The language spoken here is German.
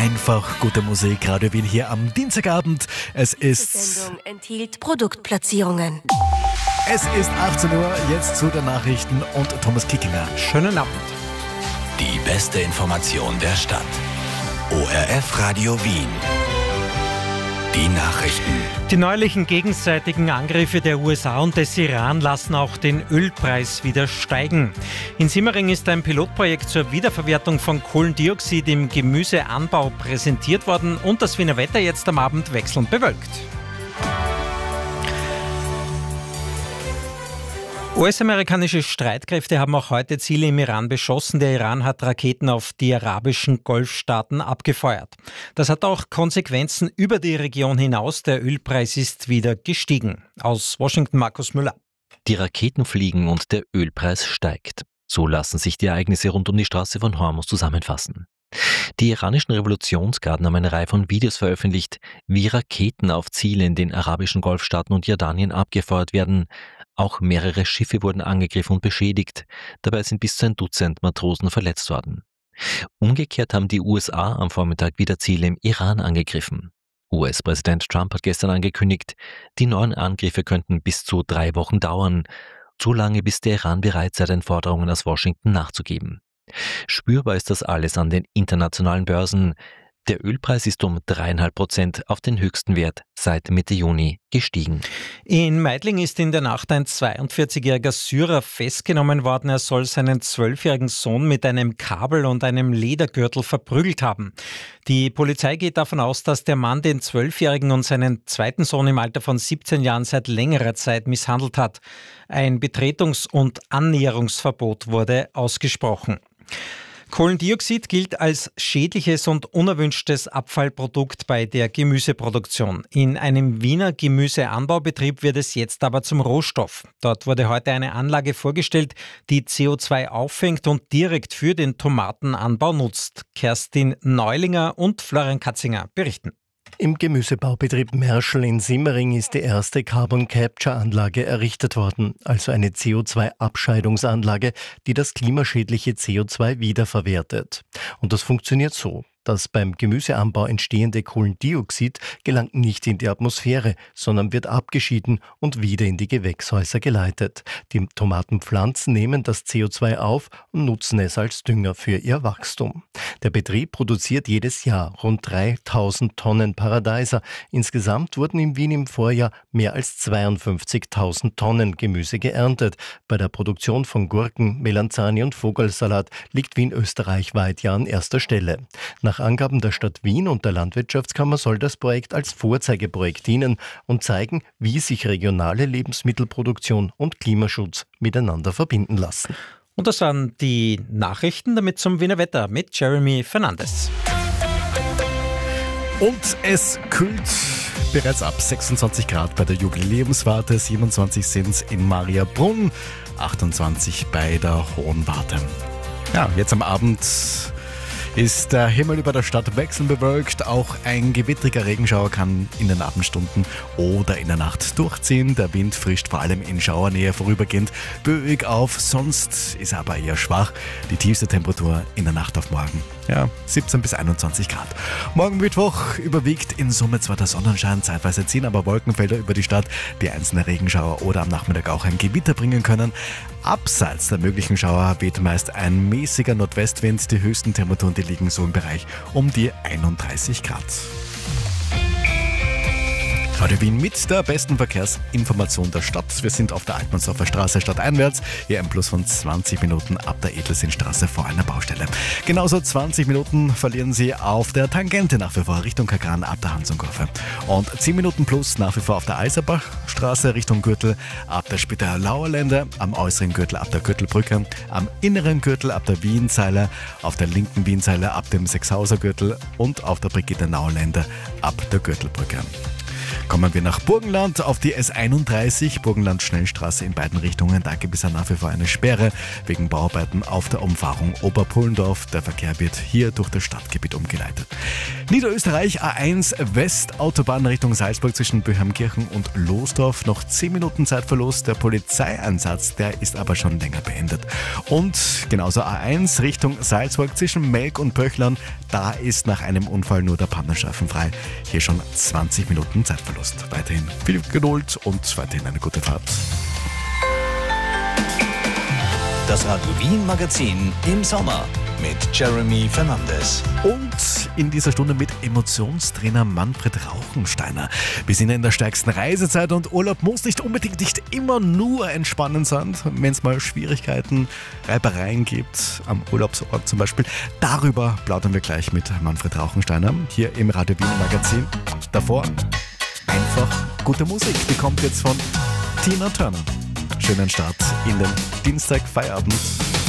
Einfach gute Musik, Radio Wien hier am Dienstagabend. Die Sendung enthielt Produktplatzierungen. Es ist 18 Uhr, jetzt zu den Nachrichten und Thomas Kickinger. Schönen Abend. Die beste Information der Stadt. ORF Radio Wien. Die Nachrichten. Die neulichen gegenseitigen Angriffe der USA und des Iran lassen auch den Ölpreis wieder steigen. In Simmering ist ein Pilotprojekt zur Wiederverwertung von Kohlendioxid im Gemüseanbau präsentiert worden und das Wiener Wetter jetzt am Abend wechselnd bewölkt. US-amerikanische Streitkräfte haben auch heute Ziele im Iran beschossen. Der Iran hat Raketen auf die arabischen Golfstaaten abgefeuert. Das hat auch Konsequenzen über die Region hinaus. Der Ölpreis ist wieder gestiegen. Aus Washington Markus Müller. Die Raketen fliegen und der Ölpreis steigt. So lassen sich die Ereignisse rund um die Straße von Hormuz zusammenfassen. Die iranischen Revolutionsgarden haben eine Reihe von Videos veröffentlicht, wie Raketen auf Ziele in den arabischen Golfstaaten und Jordanien abgefeuert werden. Auch mehrere Schiffe wurden angegriffen und beschädigt. Dabei sind bis zu ein Dutzend Matrosen verletzt worden. Umgekehrt haben die USA am Vormittag wieder Ziele im Iran angegriffen. US-Präsident Trump hat gestern angekündigt, die neuen Angriffe könnten bis zu 3 Wochen dauern. So lange, bis der Iran bereit sei, den Forderungen aus Washington nachzugeben. Spürbar ist das alles an den internationalen Börsen. Der Ölpreis ist um 3,5% auf den höchsten Wert seit Mitte Juni gestiegen. In Meidling ist in der Nacht ein 42-jähriger Syrer festgenommen worden. Er soll seinen 12-jährigen Sohn mit einem Kabel und einem Ledergürtel verprügelt haben. Die Polizei geht davon aus, dass der Mann den 12-jährigen und seinen zweiten Sohn im Alter von 17 Jahren seit längerer Zeit misshandelt hat. Ein Betretungs- und Annäherungsverbot wurde ausgesprochen. Kohlendioxid gilt als schädliches und unerwünschtes Abfallprodukt bei der Gemüseproduktion. In einem Wiener Gemüseanbaubetrieb wird es jetzt aber zum Rohstoff. Dort wurde heute eine Anlage vorgestellt, die CO2 auffängt und direkt für den Tomatenanbau nutzt. Kerstin Neulinger und Florian Katzinger berichten. Im Gemüsebaubetrieb Merschel in Simmering ist die erste Carbon-Capture-Anlage errichtet worden, also eine CO2-Abscheidungsanlage, die das klimaschädliche CO2 wiederverwertet. Und das funktioniert so. Das beim Gemüseanbau entstehende Kohlendioxid gelangt nicht in die Atmosphäre, sondern wird abgeschieden und wieder in die Gewächshäuser geleitet. Die Tomatenpflanzen nehmen das CO2 auf und nutzen es als Dünger für ihr Wachstum. Der Betrieb produziert jedes Jahr rund 3000 Tonnen Paradeiser. Insgesamt wurden in Wien im Vorjahr mehr als 52.000 Tonnen Gemüse geerntet. Bei der Produktion von Gurken, Melanzani und Vogelsalat liegt Wien österreichweit ja an erster Stelle. Nach Angaben der Stadt Wien und der Landwirtschaftskammer soll das Projekt als Vorzeigeprojekt dienen und zeigen, wie sich regionale Lebensmittelproduktion und Klimaschutz miteinander verbinden lassen. Und das waren die Nachrichten, damit zum Wiener Wetter mit Jeremy Fernandes. Und es kühlt bereits ab 26 Grad bei der Jubiläumswarte, 27 sind es in Mariabrunn, 28 bei der Hohen Warte. Ja, jetzt am Abend ist der Himmel über der Stadt wechselnd bewölkt. Auch ein gewittriger Regenschauer kann in den Abendstunden oder in der Nacht durchziehen. Der Wind frischt vor allem in Schauernähe vorübergehend böig auf, sonst ist er aber eher schwach. Die tiefste Temperatur in der Nacht auf morgen, 17 bis 21 Grad. Morgen Mittwoch überwiegt in Summe zwar der Sonnenschein, zeitweise ziehen aber Wolkenfelder über die Stadt, die einzelne Regenschauer oder am Nachmittag auch ein Gewitter bringen können. Abseits der möglichen Schauer weht meist ein mäßiger Nordwestwind. Die höchsten Temperaturen, die liegen so im Bereich um die 31 Grad. Radio Wien mit der besten Verkehrsinformation der Stadt. Wir sind auf der Altmannsdorfer Straße stadteinwärts. Hier ein Plus von 20 Minuten ab der Edelsinnstraße vor einer Baustelle. Genauso 20 Minuten verlieren Sie auf der Tangente nach wie vor Richtung Kagran ab der Hansonkurve. Und 10 Minuten plus nach wie vor auf der Eiserbachstraße Richtung Gürtel ab der Spitaler Lände, am äußeren Gürtel ab der Gürtelbrücke, am inneren Gürtel ab der Wienzeile, auf der linken Wienzeile ab dem Sechshauser Gürtel und auf der Brigitte-Nauer Lände ab der Gürtelbrücke. Kommen wir nach Burgenland auf die S31, Burgenland-Schnellstraße in beiden Richtungen. Da gibt es ja nach wie vor eine Sperre wegen Bauarbeiten auf der Umfahrung Oberpullendorf. Der Verkehr wird hier durch das Stadtgebiet umgeleitet. Niederösterreich A1 Westautobahn Richtung Salzburg zwischen Böhmkirchen und Losdorf. Noch 10 Minuten Zeitverlust. Der Polizeieinsatz, der ist aber schon länger beendet. Und genauso A1 Richtung Salzburg zwischen Melk und Pöchlern. Da ist nach einem Unfall nur der Pannenstreifen frei. Hier schon 20 Minuten Zeitverlust. Weiterhin viel Geduld und weiterhin eine gute Fahrt. Das Radio Wien Magazin im Sommer mit Jeremy Fernandes. Und in dieser Stunde mit Emotionstrainer Manfred Rauchensteiner. Wir sind in der stärksten Reisezeit und Urlaub muss nicht immer nur entspannend sein. Wenn es mal Schwierigkeiten, Reibereien gibt, am Urlaubsort zum Beispiel. Darüber plaudern wir gleich mit Manfred Rauchensteiner hier im Radio Wien Magazin. Davor einfach gute Musik. Die kommt jetzt von Tina Turner. Schönen Start in den Dienstag Feierabend.